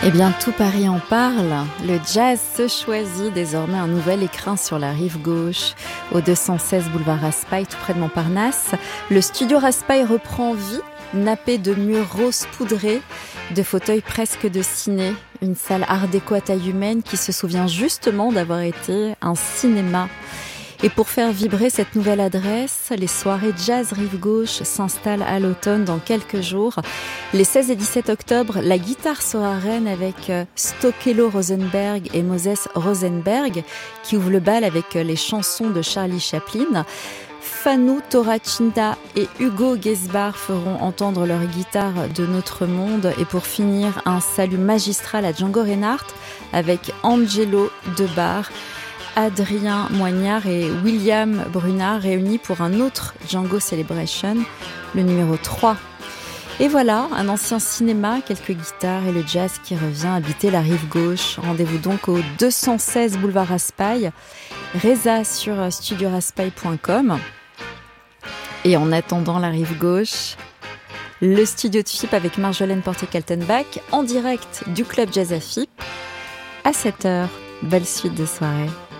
Eh bien, tout Paris en parle. Le jazz se choisit désormais un nouvel écrin sur la rive gauche. Au 216 boulevard Raspail, tout près de Montparnasse, le studio Raspail reprend vie, nappé de murs roses poudrés, de fauteuils presque de ciné. Une salle art déco à taille humaine qui se souvient justement d'avoir été un cinéma. Et pour faire vibrer cette nouvelle adresse, les soirées jazz rive gauche s'installent à l'automne dans quelques jours. Les 16 et 17 octobre, la guitare sera reine avec Stokelo Rosenberg et Moses Rosenberg qui ouvrent le bal avec les chansons de Charlie Chaplin. Fanou Toracinta et Hugo Gesbar feront entendre leur guitare de notre monde. Et pour finir, un salut magistral à Django Reinhardt avec Angelo Debar, Adrien Moignard et William Brunard réunis pour un autre Django Celebration, le numéro 3. Et voilà, un ancien cinéma, quelques guitares et le jazz qui revient habiter la rive gauche. Rendez-vous donc au 216 boulevard Raspail, Reza sur studioraspail.com. Et en attendant la rive gauche, le studio de FIP avec Marjolaine Porté-Kaltenbach en direct du club Jazz à FIP à 7h. Belle suite de soirée.